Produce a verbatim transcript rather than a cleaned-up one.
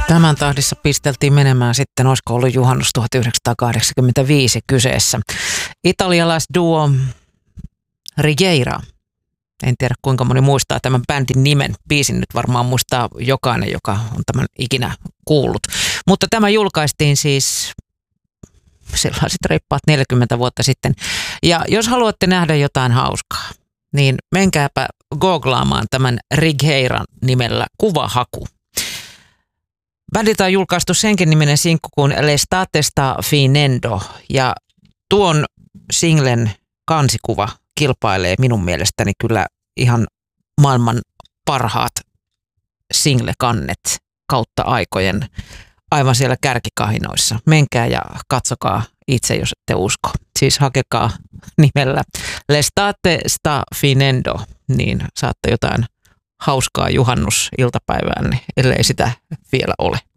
Tämän tahdissa pisteltiin menemään sitten, olisiko ollut juhannus tuhatyhdeksänsataakahdeksankymmentäviisi kyseessä. Italialaisduo Righiera. En tiedä kuinka moni muistaa tämän bändin nimen. Biisin nyt varmaan muistaa jokainen, joka on tämän ikinä kuullut. Mutta tämä julkaistiin siis sellaiset reippaat neljäkymmentä vuotta sitten. Ja jos haluatte nähdä jotain hauskaa, niin menkääpä googlaamaan tämän Righieran nimellä kuvahaku. Bändiltä on julkaistu senkin niminen sinkku kuin L'estate sta finendo, ja tuon singlen kansikuva kilpailee minun mielestäni kyllä ihan maailman parhaat single-kannet kautta aikojen aivan siellä kärkikahinoissa. Menkää ja katsokaa itse, jos ette usko. Siis hakekaa nimellä L'estate sta finendo, niin saatte jotain hauskaa juhannusiltapäivään, ellei sitä vielä ole.